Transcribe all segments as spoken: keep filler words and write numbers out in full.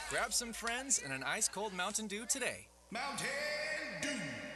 Grab some friends and an ice-cold Mountain Dew today. Mountain Dew.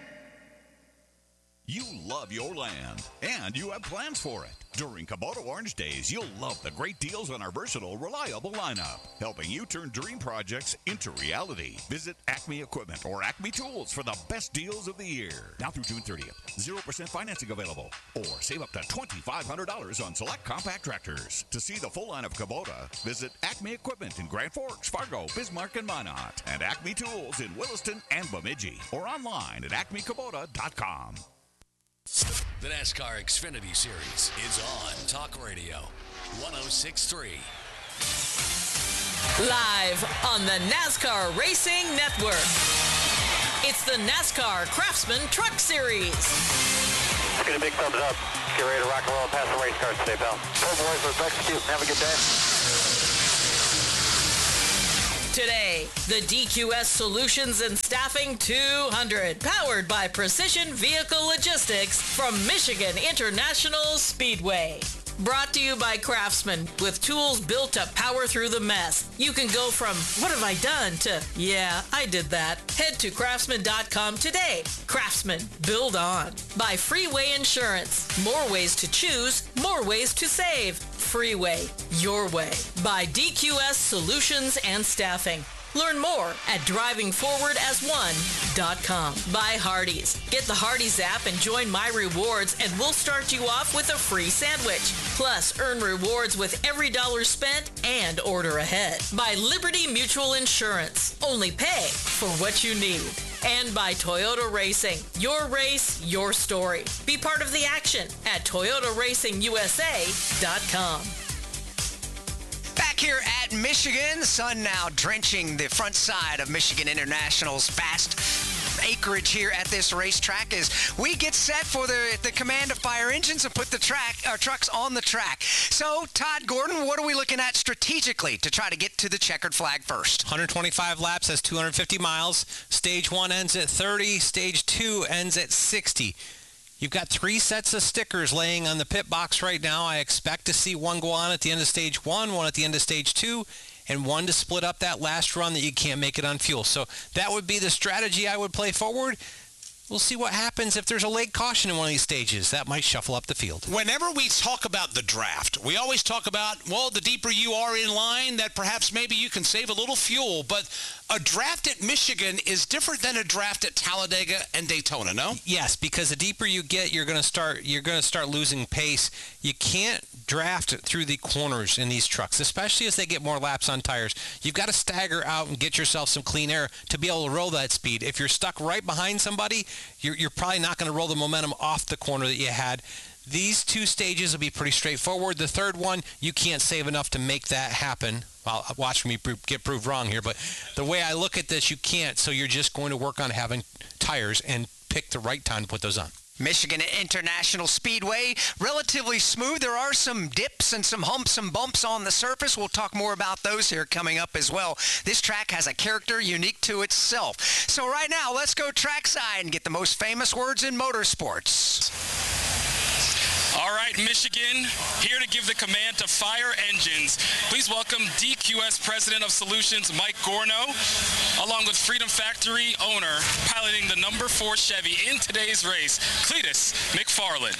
You love your land, and you have plans for it. During Kubota Orange Days, you'll love the great deals on our versatile, reliable lineup, helping you turn dream projects into reality. Visit Acme Equipment or Acme Tools for the best deals of the year. Now through June thirtieth, zero percent financing available, or save up to twenty-five hundred dollars on select compact tractors. To see the full line of Kubota, visit Acme Equipment in Grand Forks, Fargo, Bismarck, and Minot, and Acme Tools in Williston and Bemidji, or online at acme kubota dot com. The NASCAR Xfinity Series is on Talk Radio one oh six point three. Live on the NASCAR Racing Network. It's the NASCAR Craftsman Truck Series. Let's get a big thumbs up. Get ready to rock and roll past the race cars today, pal. Well, boys, let's execute. Have a good day. Today, the D Q S Solutions and Staffing two hundred, powered by Precision Vehicle Logistics from Michigan International Speedway. Brought to you by Craftsman, with tools built to power through the mess. You can go from, what have I done, to, yeah, I did that. Head to craftsman dot com today. Craftsman, build on. By Freeway Insurance. More ways to choose, more ways to save. Freeway, your way. By D Q S Solutions and Staffing. Learn more at driving forward as one dot com. By Hardee's. Get the Hardee's app and join My Rewards, and we'll start you off with a free sandwich. Plus, earn rewards with every dollar spent and order ahead. By Liberty Mutual Insurance. Only pay for what you need. And by Toyota Racing. Your race, your story. Be part of the action at toyota racing u s a dot com. Back here at Michigan, sun now drenching the front side of Michigan International's vast acreage here at this racetrack as we get set for the, the command of fire engines and put the track our trucks on the track. So, Todd Gordon, what are we looking at strategically to try to get to the checkered flag first? one hundred twenty-five laps, that's two hundred fifty miles. Stage one ends at thirty. Stage two ends at sixty. You've got three sets of stickers laying on the pit box right now. I expect to see one go on at the end of stage one, one at the end of stage two, and one to split up that last run that you can't make it on fuel. So that would be the strategy I would play forward. We'll see what happens if there's a late caution in one of these stages. That might shuffle up the field. Whenever we talk about the draft, we always talk about, well, the deeper you are in line, that perhaps maybe you can save a little fuel. But a draft at Michigan is different than a draft at Talladega and Daytona, no? Yes, because the deeper you get, you're going to start you're going to start losing pace. You can't draft through the corners in these trucks, especially as they get more laps on tires. You've got to stagger out and get yourself some clean air to be able to roll that speed. If you're stuck right behind somebody, you're, you're probably not going to roll the momentum off the corner that you had. These two stages will be pretty straightforward. The third one, you can't save enough to make that happen. Well, watch me get proved wrong here, but the way I look at this, you can't, so you're just going to work on having tires and pick the right time to put those on. Michigan International Speedway, relatively smooth. There are some dips and some humps and bumps on the surface. We'll talk more about those here coming up as well. This track has a character unique to itself. So right now, let's go trackside and get the most famous words in motorsports. All right, Michigan, here to give the command to fire engines. Please welcome D Q S President of Solutions, Mike Gorno, along with Freedom Factory owner, piloting the number four Chevy in today's race, Cletus McFarland.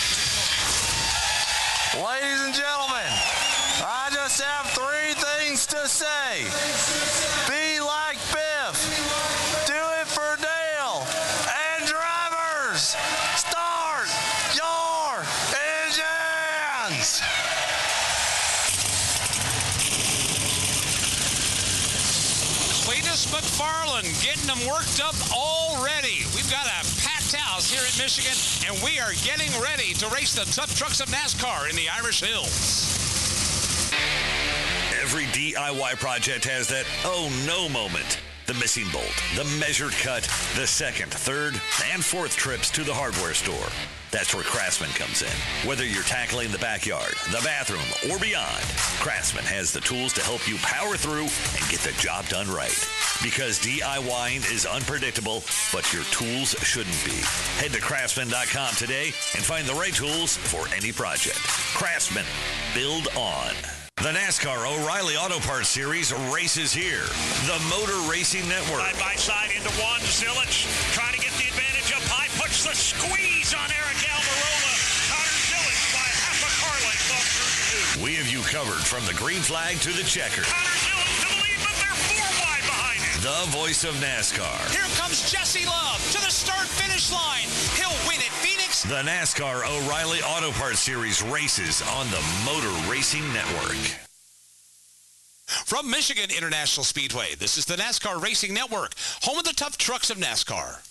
Ladies and gentlemen, I just have three things to say. Be like Biff. Do it for Dale. And drivers, start your engines. Cletus McFarland getting them worked up already. We've got a packed house here at Michigan, and we are getting ready to race the tough trucks of NASCAR in the Irish Hills. Every D I Y project has that oh no moment. The missing bolt, the measured cut, the second, third, and fourth trips to the hardware store. That's where Craftsman comes in. Whether you're tackling the backyard, the bathroom, or beyond, Craftsman has the tools to help you power through and get the job done right. Because DIYing is unpredictable, but your tools shouldn't be. Head to craftsman dot com today and find the right tools for any project. Craftsman. Build on. The NASCAR O'Reilly Auto Parts Series races here. The Motor Racing Network. Side by side into one. Zilich trying to get the advantage up high. Puts the squeeze on Eric Almirola. Connor Zilich by half a car length off through two. We have you covered from the green flag to the checker. Connor Zilich to the lead, but they're four wide behind him. The voice of NASCAR. Here comes Jesse Love to the start-finish line. He'll win at Phoenix. The NASCAR O'Reilly Auto Parts Series races on the Motor Racing Network. From Michigan International Speedway, this is the NASCAR Racing Network, home of the tough trucks of NASCAR.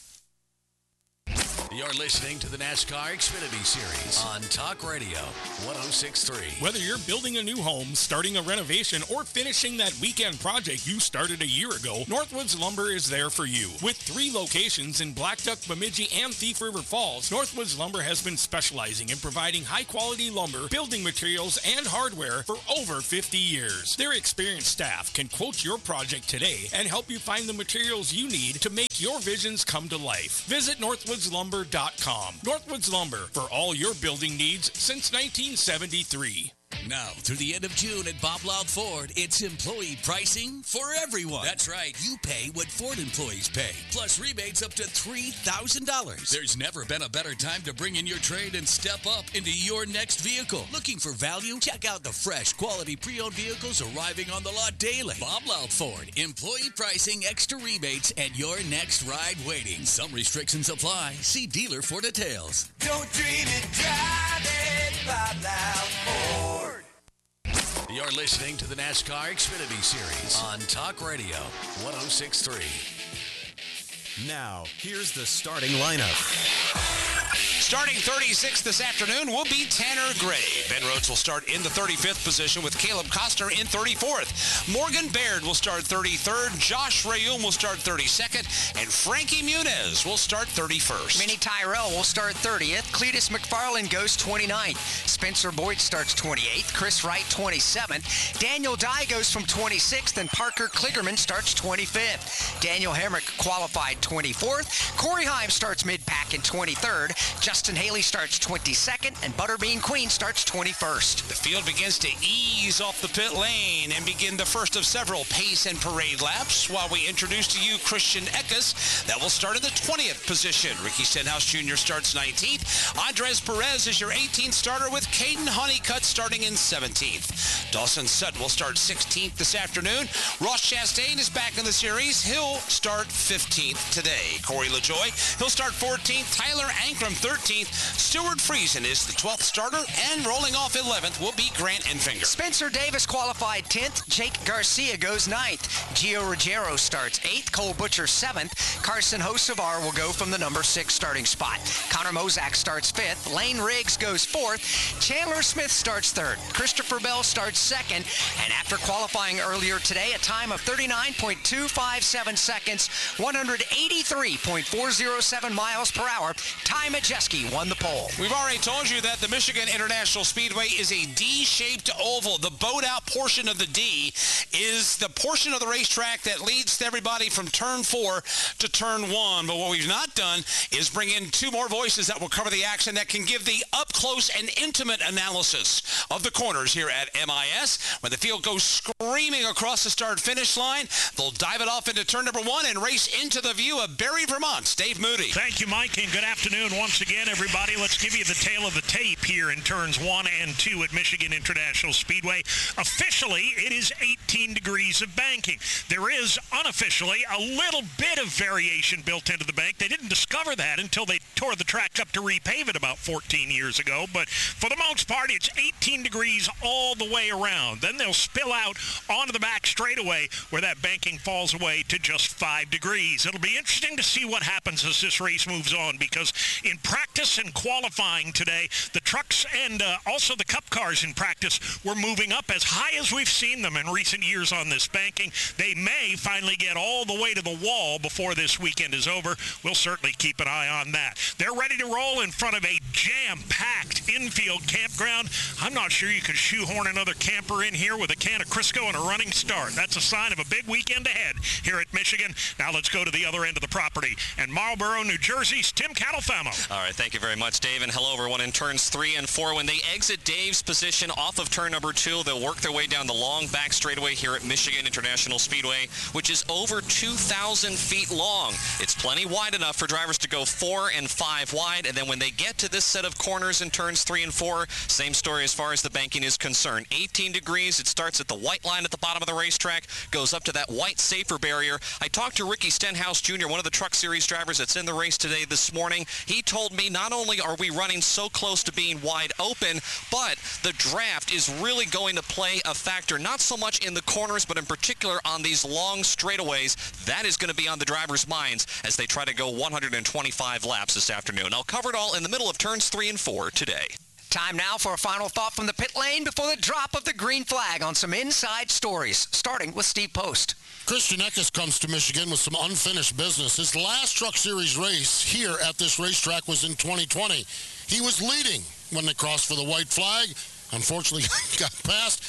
You're listening to the NASCAR Xfinity Series on Talk Radio one oh six point three. Whether you're building a new home, starting a renovation, or finishing that weekend project you started a year ago, Northwoods Lumber is there for you. With three locations in Black Duck, Bemidji, and Thief River Falls, Northwoods Lumber has been specializing in providing high-quality lumber, building materials, and hardware for over fifty years. Their experienced staff can quote your project today and help you find the materials you need to make your visions come to life. Visit northwoods lumber dot com. Northwoods Lumber, for all your building needs since nineteen seventy-three. Now, through the end of June at Bob Loud Ford, it's employee pricing for everyone. That's right. You pay what Ford employees pay, plus rebates up to three thousand dollars. There's never been a better time to bring in your trade and step up into your next vehicle. Looking for value? Check out the fresh, quality pre-owned vehicles arriving on the lot daily. Bob Loud Ford. Employee pricing, extra rebates, and your next ride waiting. Some restrictions apply. See dealer for details. Don't dream it, drive it, Bob Loud Ford. You're listening to the NASCAR Xfinity Series on Talk Radio one oh six point three. Now, here's the starting lineup. Starting thirty-sixth this afternoon will be Tanner Gray. Ben Rhodes will start in the thirty-fifth position with Caleb Costner in thirty-fourth. Morgan Baird will start thirty-third. Josh Rayum will start thirty-second. And Frankie Muniz will start thirty-first. Minnie Tyrell will start thirtieth. Cletus McFarland goes twenty-ninth. Spencer Boyd starts twenty-eighth. Chris Wright twenty-seventh. Daniel Dye goes from twenty-sixth. And Parker Kligerman starts twenty-fifth. Daniel Hemrick qualified twenty-fourth. Corey Heim starts mid-pack in twenty-third. Justin Haley starts twenty-second, and Butterbean Queen starts twenty-first. The field begins to ease off the pit lane and begin the first of several pace and parade laps while we introduce to you Christian Eckes. That will start in the twentieth position. Ricky Stenhouse Junior starts nineteenth. Andres Perez is your eighteenth starter with Caden Honeycutt starting in seventeenth. Dawson Sutton will start sixteenth this afternoon. Ross Chastain is back in the series. He'll start fifteenth today. Corey LaJoy, he'll start fourteenth. Tyler Ankrum, thirteenth. Stuart Friesen is the twelfth starter, and rolling off eleventh will be Grant Enfinger. Spencer Davis qualified tenth. Jake Garcia goes ninth. Gio Ruggiero starts eighth. Cole Butcher seventh. Carson Hocevar will go from the number six starting spot. Connor Mozak starts fifth. Lane Riggs goes fourth. Chandler Smith starts third. Christopher Bell starts second. And after qualifying earlier today, a time of thirty-nine point two five seven seconds, one hundred eighty-three point four oh seven miles per hour, Ty Majeski won the pole. We've already told you that the Michigan International Speedway is a D-shaped oval. The boat-out portion of the D is the portion of the racetrack that leads everybody from turn four to turn one. But what we've not done is bring in two more voices that will cover the action that can give the up-close and intimate analysis of the corners here at M I S. When the field goes screaming across the start-finish line, they'll dive it off into turn number one and race into the view of Barry, Vermont's Dave Moody. Thank you, Mike, and good afternoon once again, everybody. Let's give you the tale of the tape here in turns one and two at Michigan International Speedway. Officially, it is eighteen degrees of banking. There is unofficially a little bit of variation built into the bank. They didn't discover that until they tore the track up to repave it about fourteen years ago. But for the most part, it's eighteen degrees all the way around. Then they'll spill out onto the back straightaway where that banking falls away to just five degrees. It'll be interesting to see what happens as this race moves on, because in practice and qualifying today, the trucks and uh, also the cup cars in practice were moving up as high as we've seen them in recent years on this banking. They may finally get all the way to the wall before this weekend is over. We'll certainly keep an eye on that. They're ready to roll in front of a jam-packed infield campground. I'm not sure you could shoehorn another camper in here with a can of Crisco and a running start. That's a sign of a big weekend ahead here at Michigan. Now let's go to the other end of the property. And Marlboro, New Jersey's Tim Catalfamo. All right, thank you very much, Dave. And hello, everyone in turns three and four. When they exit Dave's position off of turn number two, they'll work their way down the long back straightaway here at Michigan International Speedway, which is over two thousand feet long. It's plenty wide enough for drivers to go four and five wide. And then when they get to this set of corners in turns three and four, same story as far as the banking is concerned. eighteen degrees. It starts at the white line at the bottom of the racetrack, goes up to that white safer barrier. I talked to Ricky Stenhouse Junior, one of the Truck Series drivers that's in the race today this morning. He told me not only are we running so close to being wide open, but the draft is really going to play a factor, not so much in the corners, but in particular on these long straightaways. That is going to be on the drivers' minds as they try to go one hundred twenty-five laps this afternoon. I'll cover it all in the middle of turns three and four today. Time now for a final thought from the pit lane before the drop of the green flag on some inside stories, starting with Steve Post. Christian Eckes comes to Michigan with some unfinished business. His last Truck Series race here at this racetrack was in twenty twenty. He was leading when they crossed for the white flag. Unfortunately, got past.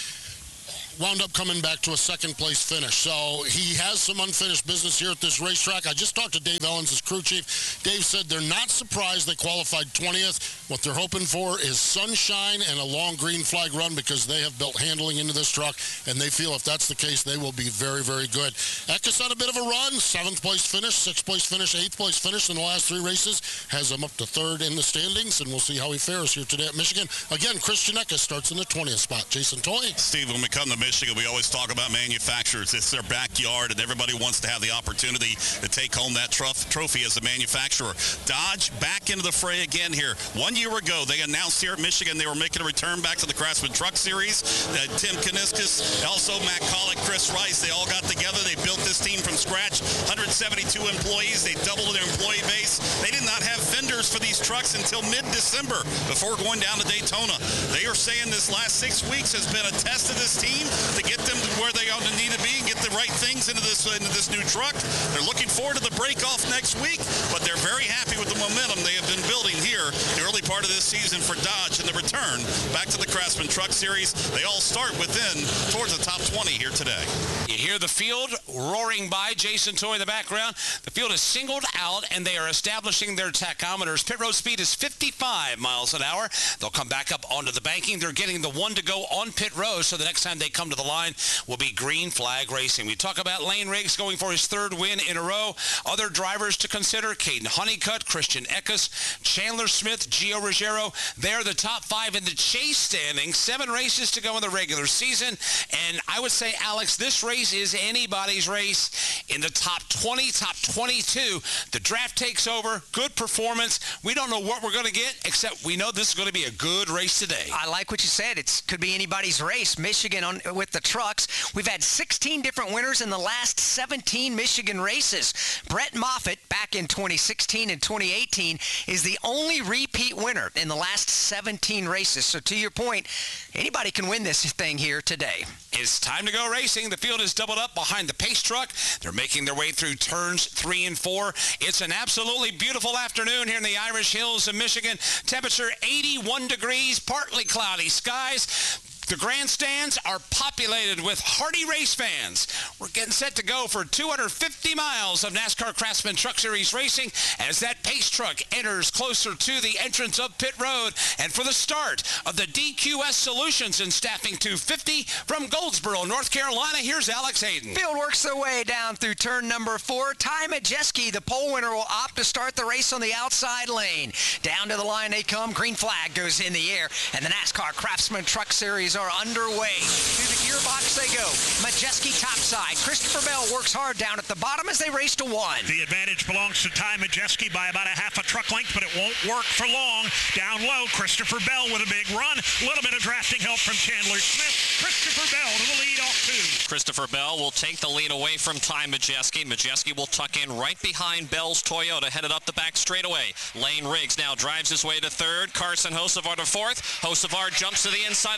Wound up coming back to a second-place finish. So he has some unfinished business here at this racetrack. I just talked to Dave Ellens, his crew chief. Dave said they're not surprised they qualified twentieth. What they're hoping for is sunshine and a long green flag run because they have built handling into this truck, and they feel if that's the case, they will be very, very good. Eckes had a bit of a run. Seventh-place finish, sixth-place finish, eighth-place finish in the last three races. Has him up to third in the standings, and we'll see how he fares here today at Michigan. Again, Christian Eckes starts in the twentieth spot. Jason Toy. Steve, when we come to Michigan, we always talk about manufacturers. It's their backyard, and everybody wants to have the opportunity to take home that trof- trophy as a manufacturer. Dodge back into the fray again here. One year ago, they announced here at Michigan they were making a return back to the Craftsman Truck Series. Uh, Tim Kuniskis, also Matt Collick, Chris Rice, they all got together. They built this team from scratch. one hundred seventy-two employees. They doubled their employee base. They did not have vendors for these trucks until mid-December before going down to Daytona. They are saying this last six weeks has been a test of this team to get them to where they ought to need to be and get the right things into this into this new truck. They're looking forward to the break-off next week, but they're very happy with the momentum they have been building here the early part of this season for Dodge and the return back to the Craftsman Truck Series. They all start within towards the top twenty here today. You hear the field roaring by. Jason Toy in the background. The field is singled out, and they are establishing their tachometers. Pit road speed is fifty-five miles an hour. They'll come back up onto the banking. They're getting the one to go on pit road, so the next time they come to the line will be green flag racing. We talk about Lane Riggs going for his third win in a row. Other drivers to consider: Caden Honeycutt, Christian Eckes, Chandler Smith, Gio Ruggiero. They're the top five in the chase standing. Seven races to go in the regular season. And I would say, Alex, this race is anybody's race in the top twenty, top twenty-two. The draft takes over. Good performance. We don't know what we're going to get, except we know this is going to be a good race today. I like what you said. It could be anybody's race. Michigan on, with the trucks. We've had sixteen different winners in the last seventeen Michigan races. Brett Moffitt, back in twenty sixteen and twenty eighteen, is the only repeat winner in the last seventeen races. So to your point, anybody can win this thing here today. It's time to go racing. The field is doubled up behind the pace truck. They're making their way through turns three and four. It's an absolutely beautiful afternoon here in the Irish Hills of Michigan. Temperature eighty-one degrees, partly cloudy skies. The grandstands are populated with hardy race fans. We're getting set to go for two hundred fifty miles of NASCAR Craftsman Truck Series racing as that pace truck enters closer to the entrance of pit road. And for the start of the D Q S Solutions and Staffing two fifty from Goldsboro, North Carolina, here's Alex Hayden. Field works their way down through turn number four. Ty Majeski, the pole winner, will opt to start the race on the outside lane. Down to the line they come. Green flag goes in the air, and the NASCAR Craftsman Truck Series are underway. To the gearbox they go. Majeski topside. Christopher Bell works hard down at the bottom as they race to one. The advantage belongs to Ty Majeski by about a half a truck length, but it won't work for long. Down low, Christopher Bell with a big run. A little bit of drafting help from Chandler Smith. Christopher Bell to the lead off two. Christopher Bell will take the lead away from Ty Majeski. Majeski will tuck in right behind Bell's Toyota, headed up the back straightaway. Lane Riggs now drives his way to third. Carson Hocevar to fourth. Hocevar jumps to the inside of Lane Riggs.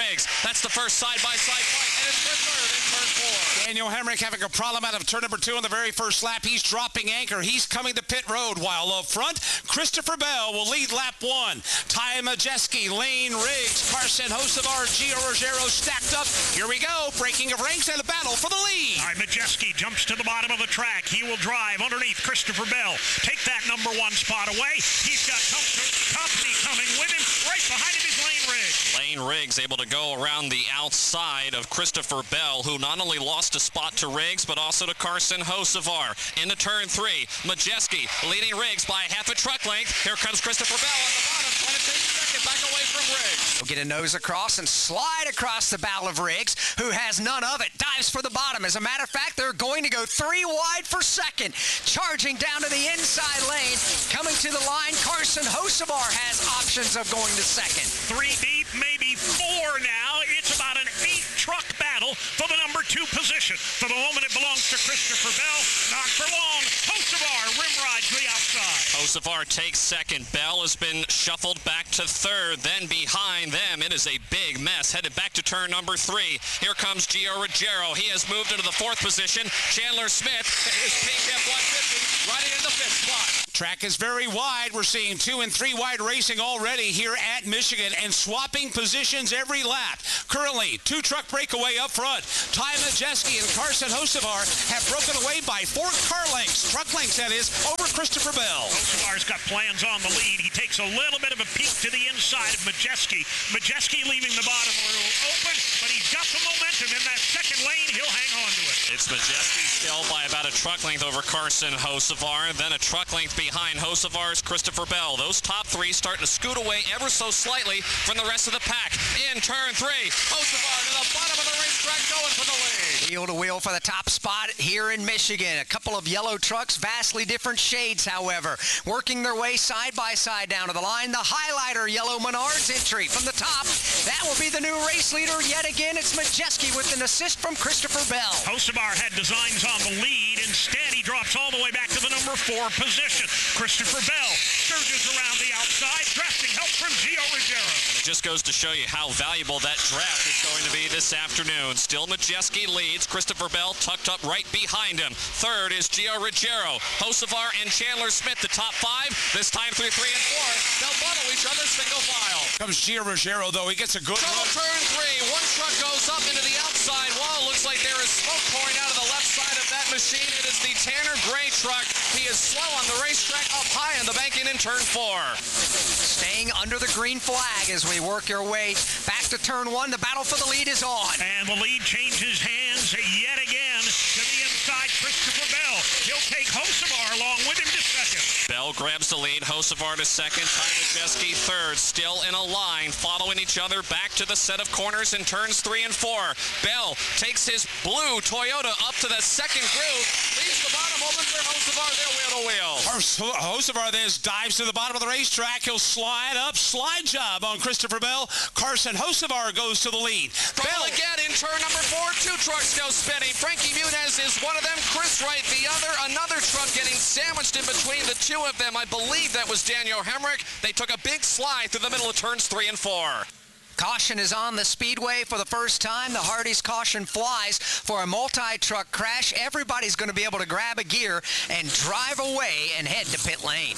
Riggs. That's the first side-by-side fight, and it's for third in turn four. Daniel Hemrick having a problem out of turn number two on the very first lap. He's dropping anchor. He's coming to pit road, while up front, Christopher Bell will lead lap one. Ty Majeski, Lane Riggs, Carson Hocevar, Gio Ruggiero stacked up. Here we go. Breaking of ranks and a battle for the lead. All right, Majeski jumps to the bottom of the track. He will drive underneath Christopher Bell. Take that number one spot away. He's got company coming with him. Right behind him is Lane Riggs. Lane Riggs able to go around the outside of Christopher Bell, who not only lost a spot to Riggs, but also to Carson Hocevar. Into turn three, Majeski leading Riggs by half a truck length. Here comes Christopher Bell on the bottom, trying to take second, back away from Riggs. We'll get a nose across and slide across the bow of Riggs, who has none of it. Dives for the bottom. As a matter of fact, they're going to go three wide for second. Charging down to the inside lane. Coming to the line, Carson Hocevar has options of going to second. Three deep, maybe four now. It's about an eight-truck battle for the number two position. For the moment, it belongs to Christopher Bell. Not for long. Hocevar rim rides the outside. Hocevar takes second. Bell has been shuffled back to third. Then behind them, it is a big mess. Headed back to turn number three. Here comes Gio Ruggiero. He has moved into the fourth position. Chandler Smith is Pink F one fifty, riding in the fifth spot. Track is very wide. We're seeing two and three wide racing already here at Michigan and swapping positions every lap. Currently, two truck breakaway up front. Ty Majeski and Carson Hocevar have broken away by four car lengths, truck lengths that is, over Christopher Bell. Hocevar's got plans on the lead. He takes a little bit of a peek to the inside of Majeski. Majeski leaving the bottom a little open, but he's got the momentum in that second lane. He'll hang on to it. It's Majeski still by about a truck length over Carson Hocevar, then a truck length behind Hocevar's Christopher Bell. Those top three starting to scoot away ever so slightly from the rest of the pack. In turn three, Hocevar to the bottom of the racetrack going for the lead. Wheel to wheel for the top spot here in Michigan. A couple of yellow trucks, vastly different shades, however, working their way side by side down to the line. The highlighter, yellow Menards entry from the top. That will be the new race leader yet again. It's Majeski with an assist from Christopher Bell. Hocevar had designs on the lead. Instead, he drops all the way back to the number four position. Christopher Bell surges around the outside, drafting help from Gio Ruggiero. It just goes to show you how valuable that draft is going to be this afternoon. Still Majeski leads. Christopher Bell tucked up right behind him. Third is Gio Ruggiero. Hocevar and Chandler Smith, the top five. This time through three and four. They'll bottle each other single file. Comes Gio Ruggiero, though. He gets a good Trouble run. turn three. One truck goes up into the outside wall. Looks like there is smoke pouring out of the left side of that machine. It is the Tanner Gray truck. He is slow on the racetrack, up high on the banking in turn four. Staying under the green flag as we work our way back to turn one. The battle for the lead is on. And the lead changes hands yet again to the inside, Christopher Bell. He'll take Hocevar along with him to second. Bell grabs the lead. Hocevar to second. Ty Majeski third. Still in a line, following each other back to the set of corners in turns three and four. Bell takes his blue Toyota up to the second groove. Leaves the bottom open for Hocevar. They're wheel to wheel. Hocevar then dives to the bottom of the racetrack. He'll slide up. Slide job on Christopher Bell. Carson Hocevar goes to the lead. Bell again in turn number four. Two trucks go spinning. Frankie Muniz is one of them. Chris Wright the other. Another truck getting sandwiched in between the two of them. I believe that was Daniel Hemrick. They took a big slide through the middle of turns three and four. Caution is on the speedway for the first time. The Hardee's caution flies for a multi-truck crash. Everybody's going to be able to grab a gear and drive away and head to pit lane.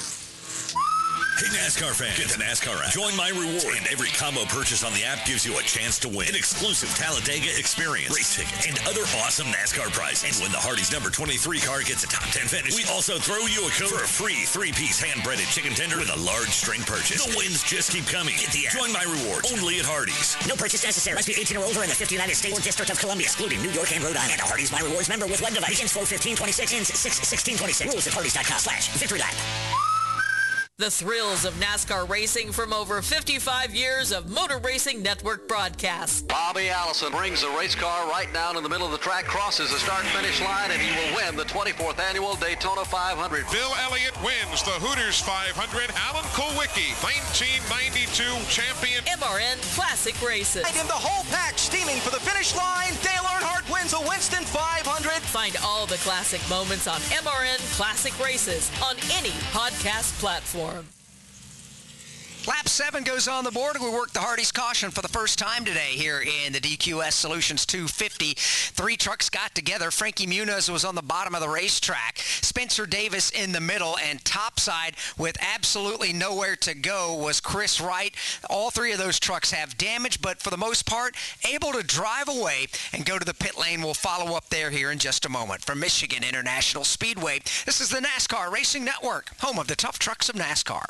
Hey, NASCAR fans, get the NASCAR app. Join My Reward, and every combo purchase on the app gives you a chance to win an exclusive Talladega experience, race ticket, and other awesome NASCAR prizes. And when the Hardee's number twenty-three car gets a top ten finish, we also throw you a code for a free three-piece hand-breaded chicken tender with a large string purchase. The wins just keep coming. Get the app. Join My Reward, only at Hardee's. No purchase necessary. Must be eighteen or older in the fifty United States or District of Columbia, excluding New York and Rhode Island. And a Hardee's My Rewards member with web device. Begins four fifteen twenty-six, ends six sixteen twenty-six. Rules at hardee's dot com slash victory lap. The thrills of NASCAR racing from over fifty-five years of Motor Racing Network broadcasts. Bobby Allison brings the race car right down in the middle of the track, crosses the start-finish line, and he will win the twenty-fourth annual Daytona five hundred. Bill Elliott wins the Hooters five hundred. Alan Kulwicki, nineteen ninety-two champion. M R N Classic Races. And in the whole pack, steaming for the finish line, Dale Earnhardt wins the Winston five hundred. Find all the classic moments on M R N Classic Races on any podcast platform. Lap seven goes on the board. We work the Hardy's Caution for the first time today here in the D Q S Solutions two fifty. Three trucks got together. Frankie Muniz was on the bottom of the racetrack. Spencer Davis in the middle, and topside with absolutely nowhere to go was Chris Wright. All three of those trucks have damage, but for the most part, able to drive away and go to the pit lane. We'll follow up there here in just a moment. From Michigan International Speedway, this is the NASCAR Racing Network, home of the tough trucks of NASCAR.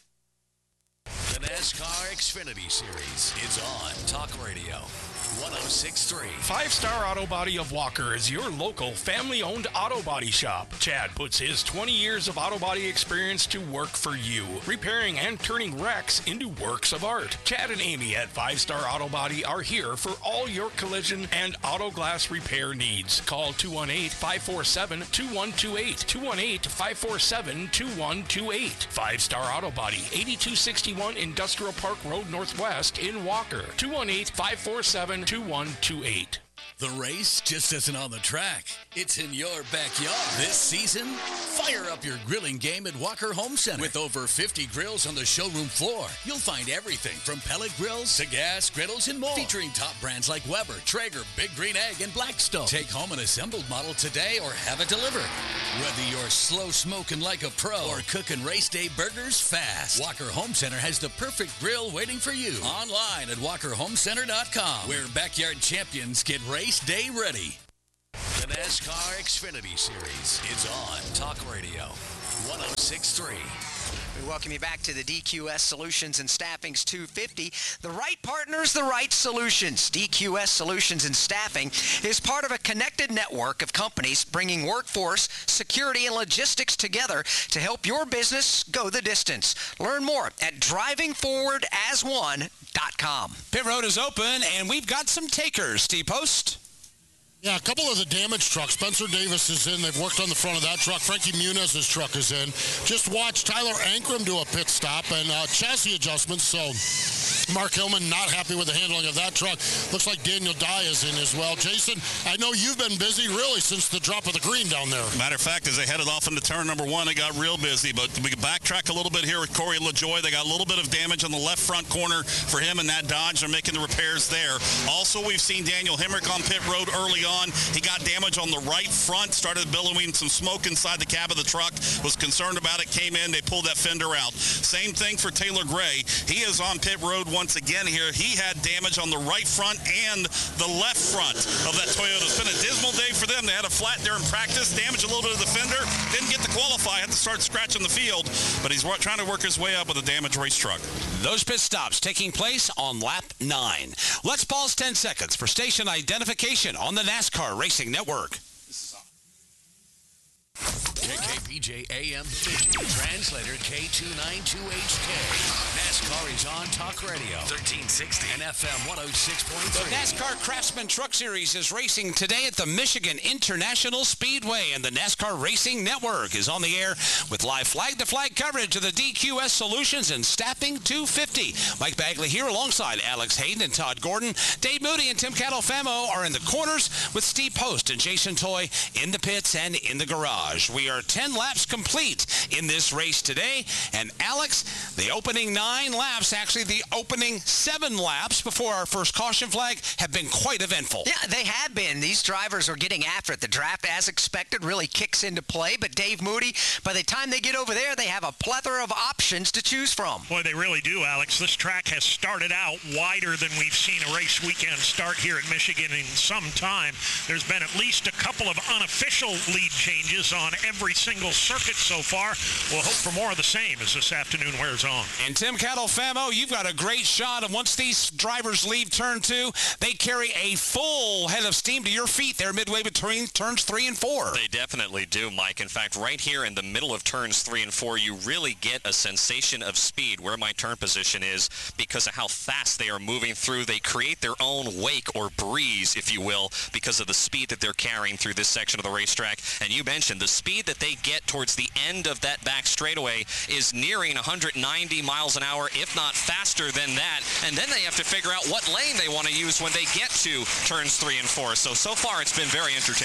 The NASCAR Xfinity Series is on Talk Radio one oh six point three. Five Star Auto Body of Walker is your local family-owned auto body shop. Chad puts his twenty years of auto body experience to work for you, repairing and turning wrecks into works of art. Chad and Amy at Five Star Auto Body are here for all your collision and auto glass repair needs. Call two one eight, five four seven, two one two eight, two one eight, five four seven, two one two eight. Five Star Auto Body, eighty-two sixty-one Industrial Park Road Northwest in Walker. two one eight, five four seven, two one two eight. The race just isn't on the track. It's in your backyard. This season, fire up your grilling game at Walker Home Center. With over fifty grills on the showroom floor, you'll find everything from pellet grills to gas griddles and more. Featuring top brands like Weber, Traeger, Big Green Egg, and Blackstone. Take home an assembled model today or have it delivered. Whether you're slow smoking like a pro or cooking race day burgers fast, Walker Home Center has the perfect grill waiting for you. Online at walker home center dot com, where backyard champions get race day ready. The NASCAR Xfinity Series is on Talk Radio one oh six point three. We welcome you back to the D Q S Solutions and Staffing's two fifty. The right partners, the right solutions. D Q S Solutions and Staffing is part of a connected network of companies bringing workforce, security, and logistics together to help your business go the distance. Learn more at driving forward as one dot com. Pit road is open, and we've got some takers. Steve Post. Yeah, a couple of the damaged trucks. Spencer Davis is in. They've worked on the front of that truck. Frankie Muniz's truck is in. Just watch Tyler Ankrum do a pit stop and uh, chassis adjustments. So Mark Hillman not happy with the handling of that truck. Looks like Daniel Dye is in as well. Jason, I know you've been busy really since the drop of the green down there. Matter of fact, as they headed off into turn number one, they got real busy. But we can backtrack a little bit here with Corey LaJoie. They got a little bit of damage on the left front corner for him and that Dodge. They're making the repairs there. Also, we've seen Daniel Hemrick on pit road early on. He got damage on the right front, started billowing some smoke inside the cab of the truck, was concerned about it, came in, they pulled that fender out. Same thing for Taylor Gray. He is on pit road once again here. He had damage on the right front and the left front of that Toyota. It's been a dismal day for them. They had a flat there in practice, damaged a little bit of the fender, didn't get to qualify, had to start scratching the field, but he's trying to work his way up with a damaged race truck. Those pit stops taking place on lap nine. Let's pause ten seconds for station identification on the NASCAR Racing Network. K K P J A M Bemidji, translator K two ninety-two H K. NASCAR is on Talk Radio, thirteen sixty and F M one oh six point three. The NASCAR Craftsman Truck Series is racing today at the Michigan International Speedway, and the NASCAR Racing Network is on the air with live flag-to-flag coverage of the D Q S Solutions and Staffing two fifty. Mike Bagley here alongside Alex Hayden and Todd Gordon. Dave Moody and Tim Catalfamo are in the corners with Steve Post and Jason Toy in the pits and in the garage. We are ten laps complete in this race today, and Alex, the opening nine laps, actually the opening seven laps before our first caution flag, have been quite eventful. Yeah, they have been. These drivers are getting after it. The draft, as expected, really kicks into play, but Dave Moody, by the time they get over there, they have a plethora of options to choose from. Boy, they really do, Alex. This track has started out wider than we've seen a race weekend start here at Michigan in some time. There's been at least a couple of unofficial lead changes on every single circuit so far. We'll hope for more of the same as this afternoon wears on. And Tim Catalfamo, you've got a great shot, and once these drivers leave turn two, they carry a full head of steam to your feet there midway between turns three and four. They definitely do, Mike. In fact, right here in the middle of turns three and four, you really get a sensation of speed where my turn position is because of how fast they are moving through. They create their own wake or breeze, if you will, because of the speed that they're carrying through this section of the racetrack. And you mentioned the speed that they get towards the end of that back straightaway is nearing one hundred ninety miles an hour, if not faster than that. And then they have to figure out what lane they want to use when they get to turns three and four. So, so far it's been very entertaining.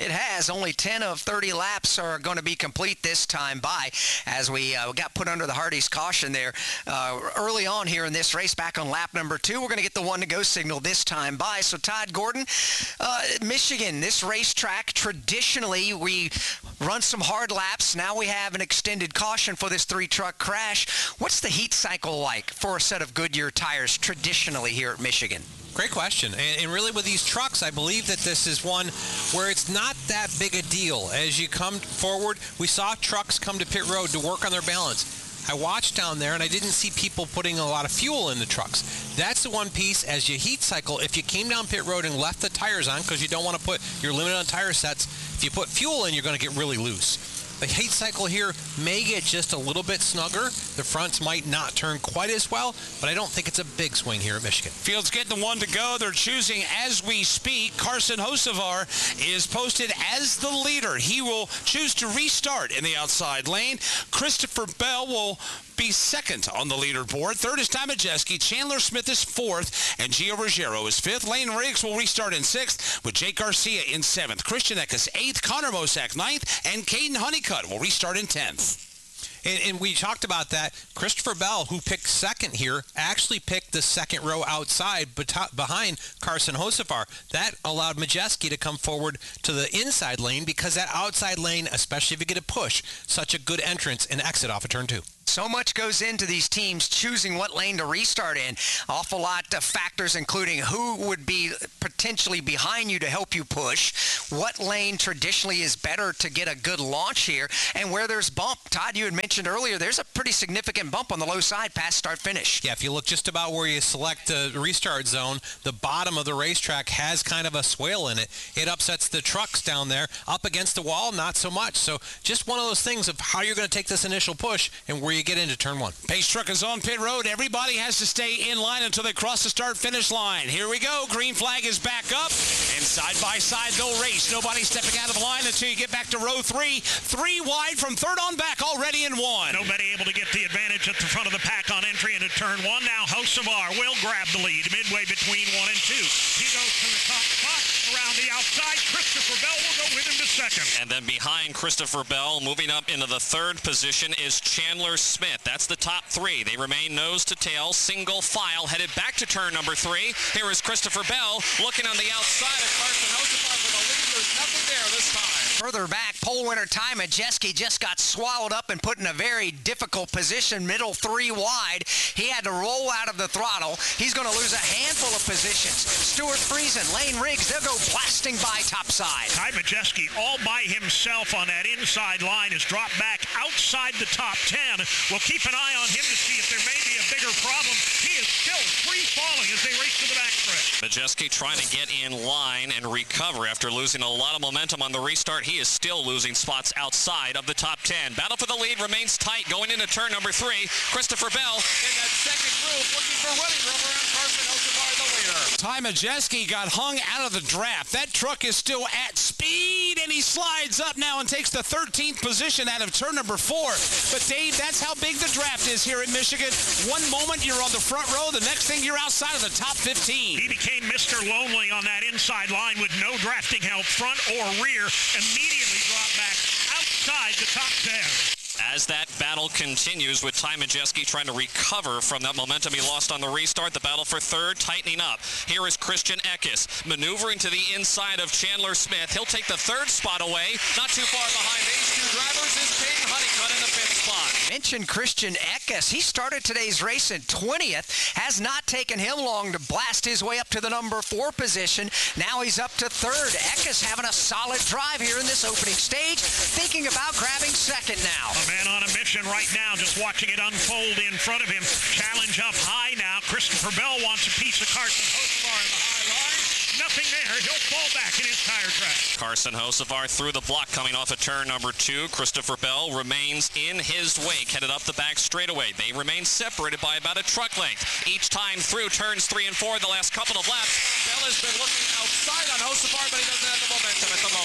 It has. Only ten of thirty laps are going to be complete this time by, as we uh, got put under the Hardee's caution there uh, early on here in this race. Back on lap number two, we're going to get the one-to-go signal this time by. So, Todd Gordon, uh, Michigan, this racetrack, traditionally we run some hard laps. Now we have an extended caution for this three-truck crash. What's the heat cycle like for a set of Goodyear tires traditionally here at Michigan? Great question. And, and really with these trucks, I believe that this is one where it's not that big a deal. As you come forward, we saw trucks come to pit road to work on their balance. I watched down there, and I didn't see people putting a lot of fuel in the trucks. That's the one piece, as you heat cycle, if you came down pit road and left the tires on, because you don't want to put, you're limited on tire sets, if you put fuel in, you're going to get really loose. The heat cycle here may get just a little bit snugger. The fronts might not turn quite as well, but I don't think it's a big swing here at Michigan. Field's getting the one to go. They're choosing as we speak. Carson Hocevar is posted as the leader. He will choose to restart in the outside lane. Christopher Bell will be second on the leaderboard. Third is Ty Majeski. Chandler Smith is fourth, and Gio Ruggiero is fifth. Lane Riggs will restart in sixth, with Jake Garcia in seventh. Christian Eckes eighth, Connor Mosack ninth, and Caden Honeycutt will restart in tenth. And, and we talked about that. Christopher Bell, who picked second here, actually picked the second row outside behind Carson Hocevar. That allowed Majeski to come forward to the inside lane, because that outside lane, especially if you get a push, such a good entrance and exit off of turn two. So much goes into these teams choosing what lane to restart in. Awful lot of factors, including who would be potentially behind you to help you push, what lane traditionally is better to get a good launch here, and where there's bump. Todd, you had mentioned earlier, there's a pretty significant bump on the low side past start finish. Yeah, if you look just about where you select the restart zone, the bottom of the racetrack has kind of a swale in it. It upsets the trucks down there. Up against the wall, not so much. So just one of those things of how you're going to take this initial push and where you get into turn one. Pace truck is on pit road. Everybody has to stay in line until they cross the start-finish line. Here we go. Green flag is back up. And side by side, they'll race. Nobody stepping out of the line until you get back to row three. Three wide from third on back, already in one. Nobody able to get the advantage at the front of the pack on entry into turn one. Now Hocevar will grab the lead midway between one and two. He goes to the top spot. Around the outside, Christopher Bell will go with him to second. And then behind Christopher Bell, moving up into the third position, is Chandler Smith. That's the top three. They remain nose to tail, single file, headed back to turn number three. Here is Christopher Bell looking on the outside of Carson Hocevar for the lead. There's nothing there this time. Further back, pole winner Ty Majeski just got swallowed up and put in a very difficult position, middle three wide. He had to roll out of the throttle. He's going to lose a handful of positions. Stuart Friesen, Lane Riggs, they'll go blasting by topside. Ty Majeski all by himself on that inside line has dropped back outside the top ten. We'll keep an eye on him to see if there may be a bigger problem. He is still free falling as they race to the backstretch. Majeski trying to get in line and recover after losing a lot of momentum on the restart. He is still losing spots outside of the top ten. Battle for the lead remains tight going into turn number three. Christopher Bell in that second group looking for running room around Carson Hocevar, the leader. Ty Majeski got hung out of the draft. That truck is still at speed, and he slides up now and takes the thirteenth position out of turn number four. But, Dave, that's how big the draft is here at Michigan. One moment you're on the front row, the next thing you're outside of the top fifteen. He became Mister Lonely on that inside line with no drafting help, front or rear. Immediately dropped back outside the top ten. As that battle continues with Ty Majeski trying to recover from that momentum he lost on the restart, the battle for third tightening up. Here is Christian Eckes maneuvering to the inside of Chandler Smith. He'll take the third spot away. Not too far behind these two drivers is Caden Honeycutt in the fifth spot. Mentioned Christian Eckes. He started today's race in twentieth. Has not taken him long to blast his way up to the number four position. Now he's up to third. Eckes having a solid drive here in this opening stage. Thinking about grabbing second now. A man on a mission right now, just watching it unfold in front of him. Challenge up high now. Christopher Bell wants a piece of Carson Hocevar in the high line. Nothing there. He'll fall back in his tire track. Carson Hocevar through the block coming off of turn number two. Christopher Bell remains in his wake, headed up the back straightaway. They remain separated by about a truck length. Each time through turns three and four, the last couple of laps, Bell has been looking outside on Hocevar, but he doesn't have the momentum at the moment.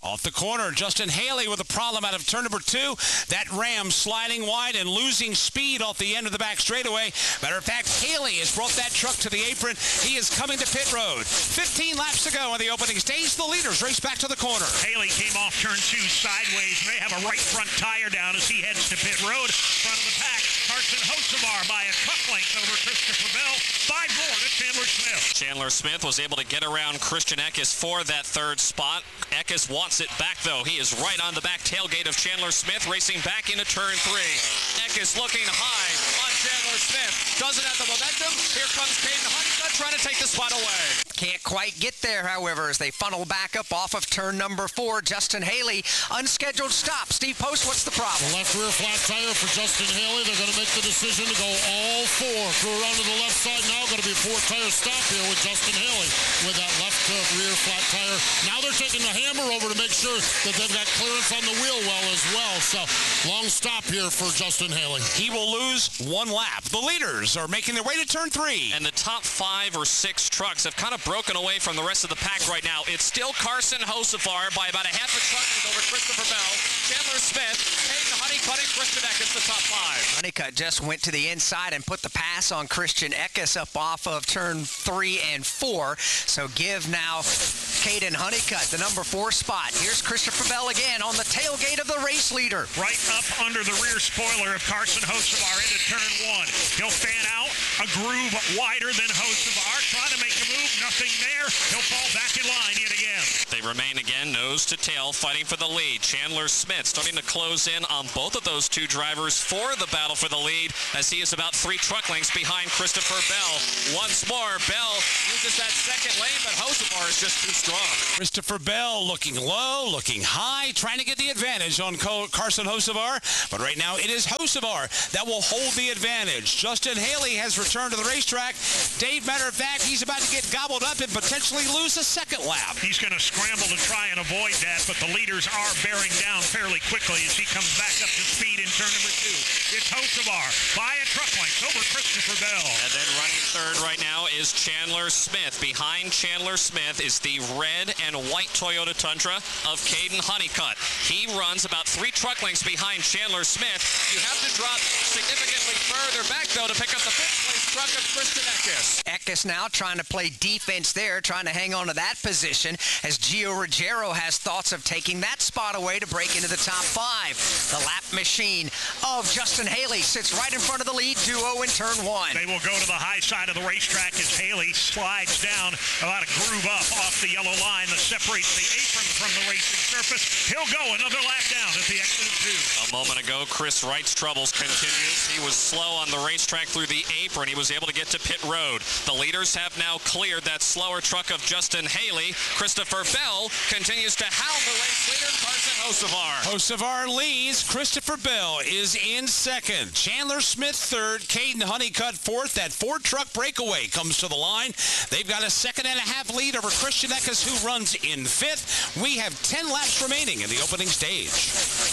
Off the corner, Justin Haley with a problem out of turn number two. That Ram sliding wide and losing speed off the end of the back straightaway. Matter of fact, Haley has brought that truck to the apron. He is coming to pit road. fifteen laps to go on the opening stage. The leaders race back to the corner. Haley came off turn two sideways. May have a right front tire down as he heads to pit road. Front of the pack, Carson Hocevar by a truck length over Christopher Bell. Five more to Chandler Smith. Chandler Smith was able to get around Christian Eckes for that third spot. Eckes wants it back, though. He is right on the back tailgate of Chandler Smith, racing back into turn three. Eckes looking high on Chandler Smith. Doesn't have the momentum. Here comes Caden Honeycutt trying to take the spot away. Can't quite get there, however, as they funnel back up off of turn number four. Justin Haley, unscheduled stop. Steve Post, what's the problem? The left rear flat tire for Justin Haley. They're going to make the decision to go all four. Through around to the left side now. Going to be a four-tire stop here with Justin Haley with that left rear flat tire. Now they're taking the hammer over to make sure that they've got clearance on the wheel well as well. So, long stop here for Justin Haley. He will lose one lap. The leaders are making their way to turn three. And the top five or six trucks have kind of broken away from the rest of the pack right now. It's still Carson Hocevar by about a half a truck over Christopher Bell, Chandler Smith, Hayden Honeycutt, and Christian Eckes, the top five. Honeycutt just went to the inside and put the pass on Christian Eckes up off of turn three and four. So give now Caden Honeycutt the number four spot. Here's Christopher Bell again on the tailgate of the race leader. Right up under the rear spoiler of Carson Hocevar into turn one. He'll fan out a groove wider than Hocevar, trying to make a move. Nothing there. He'll fall back in line yet again. They remain again nose to tail, fighting for the lead. Chandler Smith starting to close in on both of those two drivers for the battle for the lead, as he is about three truck lengths behind Christopher Bell. Once more, Bell uses that second lane, but Hocevar is just too strong. Christopher Bell looking low, looking high, trying to get the advantage on Carson Hocevar. But right now, it is Hocevar that will hold the advantage. Justin Haley has returned to the racetrack. Dave, matter of fact, he's about to get gobbled up and potentially lose a second lap. He's going to scramble to try and avoid that, but the leaders are bearing down fairly quickly as he comes back up to speed in turn number two. It's Hocevar by a truck length over Christopher Bell. And then running third right now is Chandler Smith. Behind Chandler Smith is the red and white Toyota Tundra of Caden Honeycutt. He runs about three truck lengths behind Chandler Smith. You have to drop significantly further back, though, to pick up the fifth place truck of Christian Eckes. Eckes now trying to play defense there, trying to hang on to that position, as Gio Ruggiero has thoughts of taking that spot away to break into the top five. The lap machine of Justin Haley sits right in front of the lead duo in turn one. They will go to the high side of the racetrack as Haley slides down about a groove up off the yellow line that separates the apron from the racing surface. He'll go another lap down at the exit of two. A moment ago, Chris Wright's troubles continued. He was slow on the racetrack through the apron. He was able to get to pit road. The leaders have now cleared that slower truck of Justin Haley. Christopher Bell continues to hound the race leader, Carson Hocevar. Hocevar leads. Christopher Bell is in second. Chandler Smith third. Caden Honeycutt fourth. That Ford truck breakaway comes to the line. They've got a second and a half lead over Christian Eckes, who runs in fifth. We have ten laps remaining in the opening stage.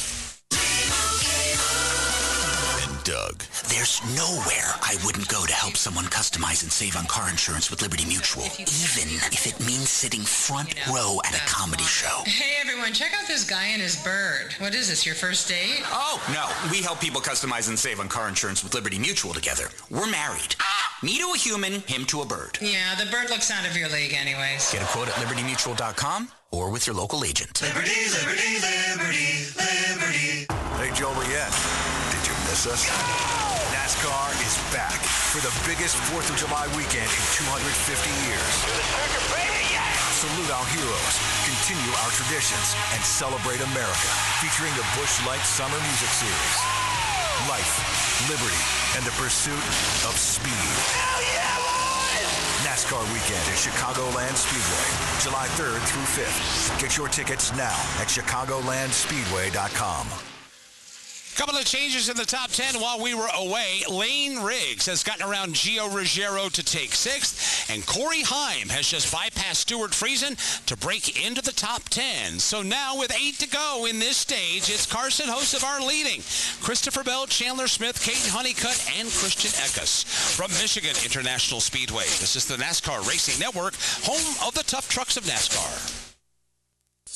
Doug. There's nowhere I wouldn't go to help someone customize and save on car insurance with Liberty Mutual, even if it means sitting front row at a comedy show. Hey everyone, check out this guy and his bird. What is this, your first date? Oh, no. We help people customize and save on car insurance with Liberty Mutual together. We're married. Me to a human, him to a bird. Yeah, the bird looks out of your league anyways. Get a quote at liberty mutual dot com or with your local agent. Liberty, liberty, liberty, liberty. Hey, Joliet. Us. NASCAR is back for the biggest fourth of July weekend in two hundred fifty years. Salute our heroes, continue our traditions, and celebrate America, featuring the Busch Light Summer Music Series. Life, liberty, and the pursuit of speed. Hell yeah, boys! NASCAR weekend at Chicagoland Speedway, July third through fifth. Get your tickets now at chicagoland speedway dot com. Couple of changes in the top ten while we were away. Lane Riggs has gotten around Gio Ruggiero to take sixth, and Corey Heim has just bypassed Stuart Friesen to break into the top ten. So now with eight to go in this stage, it's Carson Hocevar leading. Christopher Bell, Chandler Smith, Caden Honeycutt, and Christian Eckes. From Michigan International Speedway, this is the NASCAR Racing Network, home of the tough trucks of NASCAR.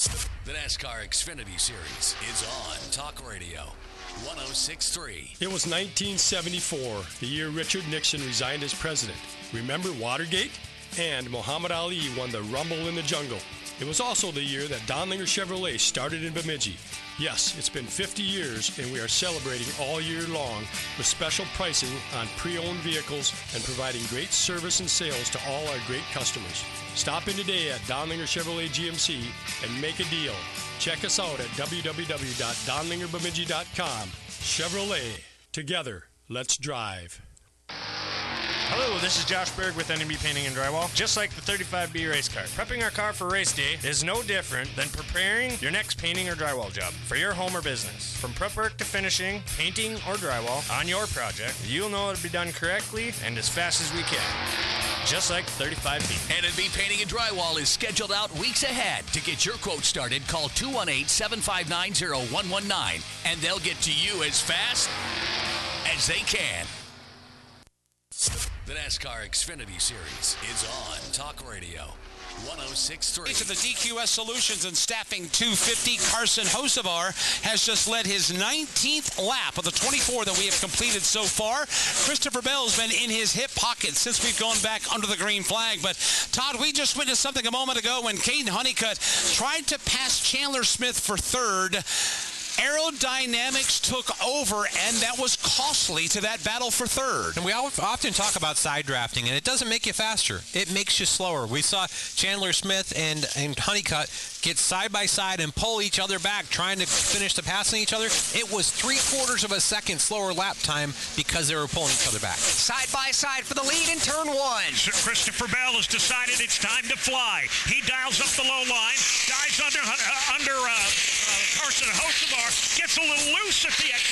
The NASCAR Xfinity Series is on Talk Radio one oh six point three. It was nineteen seventy-four, the year Richard Nixon resigned as president. Remember Watergate? And Muhammad Ali won the Rumble in the Jungle. It was also the year that Donlinger Chevrolet started in Bemidji. Yes, it's been fifty years, and we are celebrating all year long with special pricing on pre-owned vehicles and providing great service and sales to all our great customers. Stop in today at Donlinger Chevrolet G M C and make a deal. Check us out at w w w dot donlinger bemidji dot com. Chevrolet. Together, let's drive. Hello, this is Josh Berg with N M B Painting and Drywall. Just like the thirty-five B race car, prepping our car for race day is no different than preparing your next painting or drywall job for your home or business. From prep work to finishing, painting, or drywall on your project, you'll know it'll be done correctly and as fast as we can. Just like thirty-five B. N M B Painting and Drywall is scheduled out weeks ahead. To get your quote started, call two one eight, seven five nine, zero one one nine, and they'll get to you as fast as they can. The NASCAR Xfinity Series is on Talk Radio one oh six point three. To the D Q S Solutions and Staffing two fifty, Carson Hocevar has just led his nineteenth lap of the twenty-four that we have completed so far. Christopher Bell's been in his hip pocket since we've gone back under the green flag. But, Todd, we just witnessed something a moment ago when Caden Honeycutt tried to pass Chandler Smith for third. Aerodynamics took over, and that was costly to that battle for third. And we often talk about side drafting, and it doesn't make you faster. It makes you slower. We saw Chandler Smith and, and Honeycutt get side by side and pull each other back, trying to finish the passing each other. It was three quarters of a second slower lap time because they were pulling each other back. Side by side for the lead in turn one. Sir Christopher Bell has decided it's time to fly. He dials up the low line, dives under uh, under uh, uh, Carson Hocevar, gets a little loose at the exit